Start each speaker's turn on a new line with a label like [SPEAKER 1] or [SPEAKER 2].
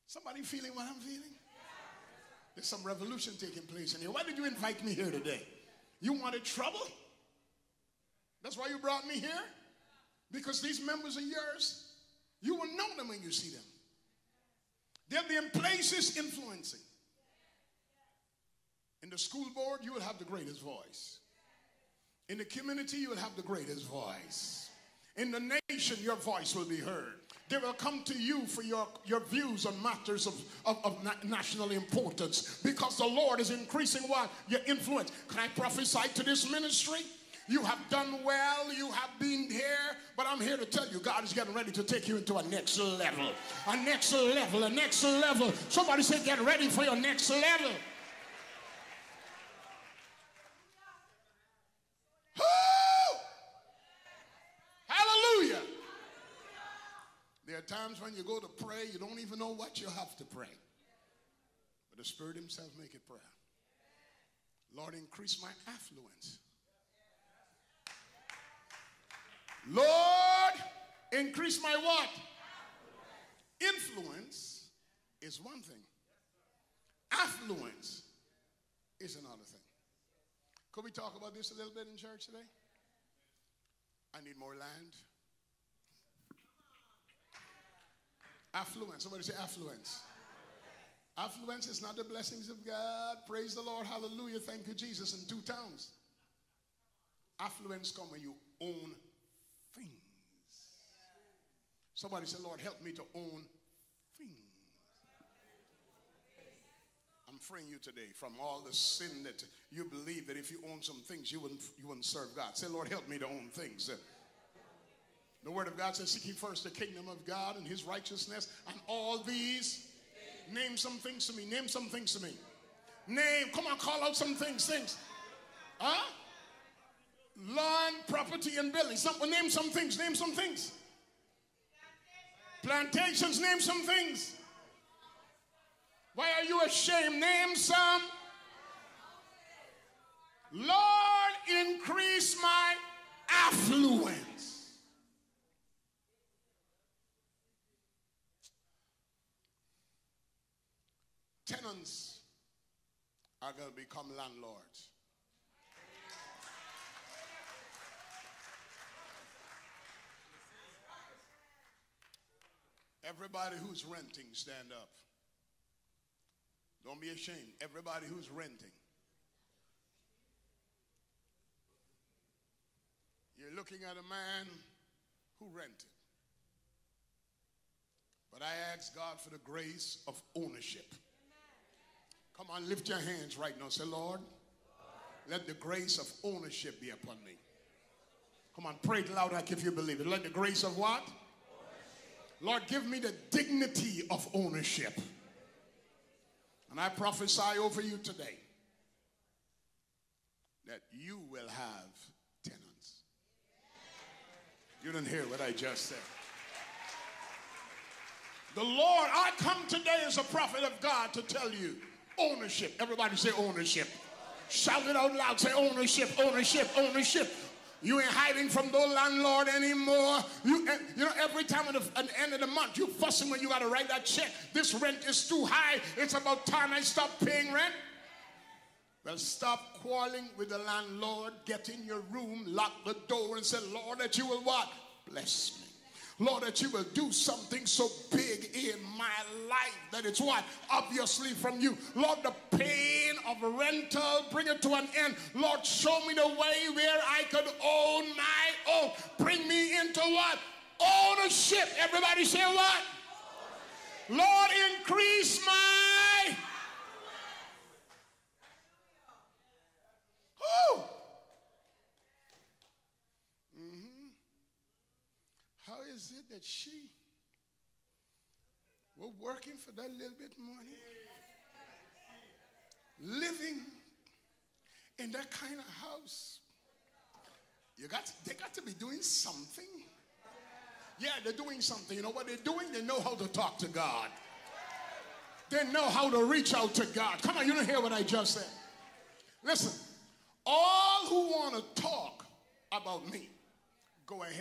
[SPEAKER 1] Somebody feeling what I'm feeling? There's some revolution taking place in here. Why did you invite me here today? You wanted trouble? That's why you brought me here? Because these members are yours. You will know them when you see them. They'll be in places influencing. In the school board, you will have the greatest voice. In the community, you will have the greatest voice. In the nation, your voice will be heard. They will come to you for your views on matters of national importance, because the Lord is increasing what? Your influence. Can I prophesy to this ministry? You have done well, you have been here, but I'm here to tell you, God is getting ready to take you into a next level. A next level, a next level. Somebody say, get ready for your next level. Hallelujah. There are times when you go to pray, you don't even know what you have to pray. But the Spirit himself make it prayer. Lord, increase my affluence. Lord, increase my what? Influence is one thing. Affluence is another thing. Could we talk about this a little bit in church today? I need more land. Affluence. Somebody say affluence. Affluence is not the blessings of God. Praise the Lord. Hallelujah. Thank you, Jesus. In 2 towns. Affluence comes when you own things. Somebody say, Lord, help me to own things. I'm freeing you today from all the sin that you believe that if you own some things, you wouldn't serve God. Say, Lord, help me to own things. The word of God says, seek ye first the kingdom of God and his righteousness, and all these. Name some things to me. Name some things to me. Name. Come on, call out some things. Things. Huh? Land, property, and building. Name some things. Name some things. Plantations. Name some things. Why are you ashamed? Name some. Lord, increase my affluence. Tenants are going to become landlords. Everybody who's renting, stand up. Don't be ashamed. Everybody who's renting. You're looking at a man who rented. But I ask God for the grace of ownership. Come on, lift your hands right now. Say, Lord, let the grace of ownership be upon me. Come on, pray it loud like if you believe it. Let the grace of what? Ownership. Lord, give me the dignity of ownership. And I prophesy over you today that you will have tenants. You didn't hear what I just said. The Lord, I come today as a prophet of God to tell you ownership. Everybody say ownership. Shout it out loud. Say ownership, ownership, ownership. You ain't hiding from the landlord anymore. You know, every time at the end of the month, you fussing when you got to write that check. This rent is too high. It's about time I stop paying rent. Well, stop quarreling with the landlord. Get in your room, lock the door, and say, Lord, that you will what? Bless me. Lord, that you will do something so big in my life that it's what? Obviously from you. Lord, the pain of rental, bring it to an end. Lord, show me the way where I could own my own. Bring me into what? Ownership. Everybody say what? Ownership. Lord, increase my... How is it that she was working for that little bit of money, living in that kind of house? They got to be doing something. Yeah, they're doing something. You know what they're doing? They know how to talk to God. They know how to reach out to God. Come on, you don't hear what I just said. Listen, all who want to talk about me, go ahead.